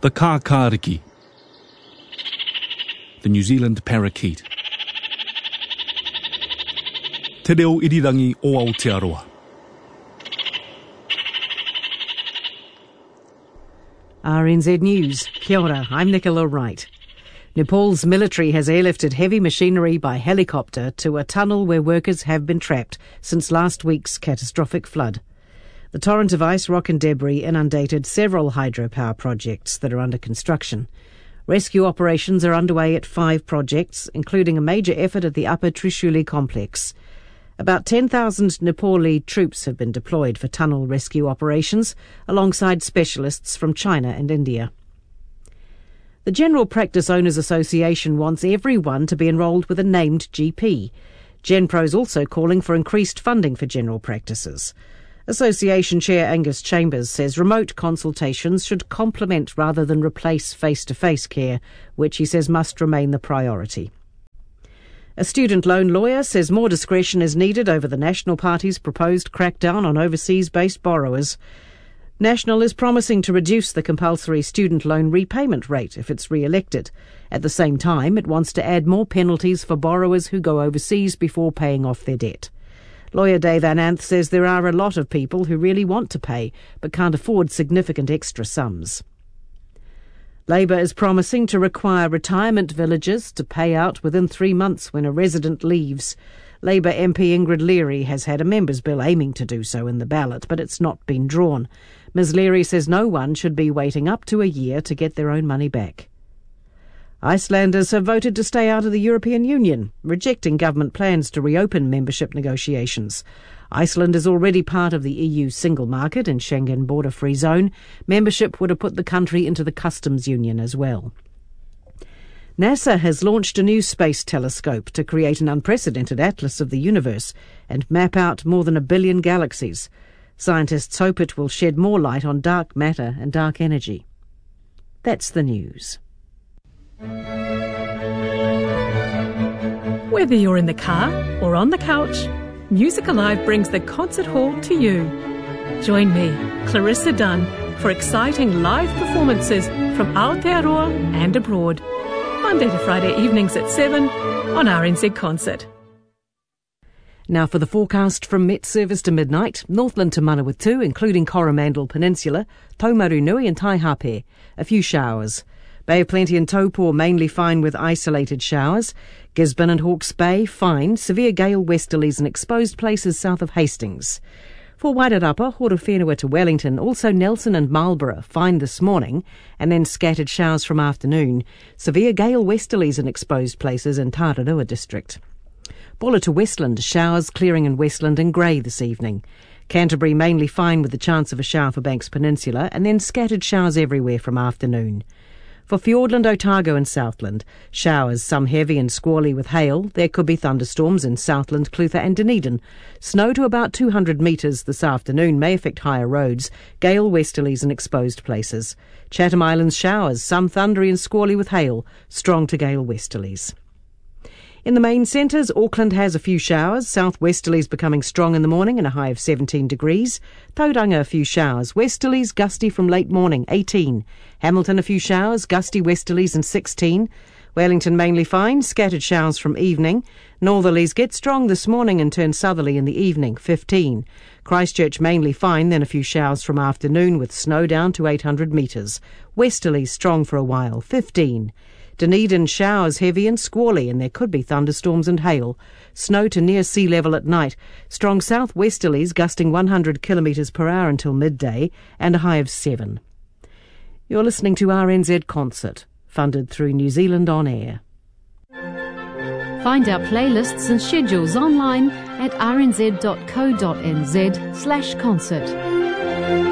The kākāriki, the New Zealand parakeet. Te reo irirangi o Aotearoa. RNZ News. Kia ora, I'm Nicola Wright. Nepal's military has airlifted heavy machinery by helicopter to a tunnel where workers have been trapped since last week's catastrophic flood. The torrent of ice, rock and debris inundated several hydropower projects that are under construction. Rescue operations are underway at 5 projects, including a major effort at the Upper Trishuli complex. About 10,000 Nepali troops have been deployed for tunnel rescue operations, alongside specialists from China and India. The General Practice Owners Association wants everyone to be enrolled with a named GP. GenPro is also calling for increased funding for general practices. Association Chair Angus Chambers says remote consultations should complement rather than replace face-to-face care, which he says must remain the priority. A student loan lawyer says more discretion is needed over the National Party's proposed crackdown on overseas-based borrowers. National is promising to reduce the compulsory student loan repayment rate if it's re-elected. At the same time, it wants to add more penalties for borrowers who go overseas before paying off their debt. Lawyer Dave Ananth says there are a lot of people who really want to pay but can't afford significant extra sums. Labour is promising to require retirement villages to pay out within 3 months when a resident leaves. Labour MP Ingrid Leary has had a members' bill aiming to do so in the ballot, but it's not been drawn. Ms Leary says no one should be waiting up to a year to get their own money back. Icelanders have voted to stay out of the European Union, rejecting government plans to reopen membership negotiations. Iceland is already part of the EU single market and Schengen border-free zone. Membership would have put the country into the customs union as well. NASA has launched a new space telescope to create an unprecedented atlas of the universe and map out more than 1 billion galaxies. Scientists hope it will shed more light on dark matter and dark energy. That's the news. Whether you're in the car or on the couch, Music Alive brings the concert hall to you. Join me, Clarissa Dunn, for exciting live performances from Aotearoa and abroad. Monday to Friday evenings at 7 on RNZ Concert. Now for the forecast from Met Service to midnight. Northland to Manawatu, including Coromandel Peninsula, Taumarunui and Taihape. A few showers. Bay of Plenty and Taupo mainly fine with isolated showers. Gisborne and Hawke's Bay fine. Severe gale westerlies and exposed places south of Hastings. For Wairarapa, Horowhenua to Wellington, also Nelson and Marlborough fine this morning, and then scattered showers from afternoon. Severe gale westerlies and exposed places in Tararua district. Bulla to Westland, showers clearing in Westland and grey this evening. Canterbury mainly fine with the chance of a shower for Banks Peninsula, and then scattered showers everywhere from afternoon. For Fiordland, Otago and Southland, showers, some heavy and squally with hail. There could be thunderstorms in Southland, Clutha and Dunedin. Snow to about 200 metres this afternoon may affect higher roads. Gale westerlies and exposed places. Chatham Islands showers, some thundery and squally with hail. Strong to gale westerlies. In the main centres, Auckland has a few showers, south-westerlies becoming strong in the morning and a high of 17 degrees. Tauranga a few showers, westerlies gusty from late morning, 18. Hamilton a few showers, gusty westerlies and 16. Wellington mainly fine, scattered showers from evening. Northerlies get strong this morning and turn southerly in the evening, 15. Christchurch mainly fine, then a few showers from afternoon with snow down to 800 metres. Westerlies strong for a while, 15. Dunedin showers heavy and squally, and there could be thunderstorms and hail. Snow to near sea level at night. Strong south-westerlies gusting 100 kilometres per hour until midday, and a high of 7. You're listening to RNZ Concert, funded through New Zealand On Air. Find our playlists and schedules online at rnz.co.nz/concert.